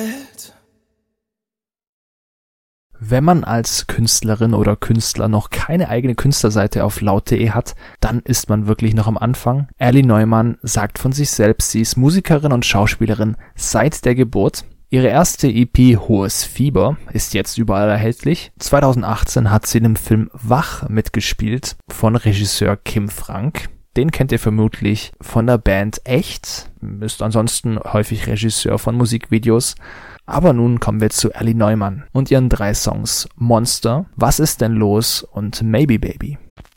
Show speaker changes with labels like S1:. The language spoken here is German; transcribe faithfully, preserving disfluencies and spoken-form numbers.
S1: Wenn man als Künstlerin oder Künstler noch keine eigene Künstlerseite auf laut punkt de hat, dann ist man wirklich noch am Anfang. Ellie Neumann sagt von sich selbst, sie ist Musikerin und Schauspielerin seit der Geburt. Ihre erste E P Hohes Fieber ist jetzt überall erhältlich. zweitausendachtzehn hat sie in dem Film Wach mitgespielt von Regisseur Kim Frank. Den kennt ihr vermutlich von der Band Echt, ist ansonsten häufig Regisseur von Musikvideos. Aber nun kommen wir zu Ellie Neumann und ihren drei Songs Monster, Was ist denn los und Maybe Baby.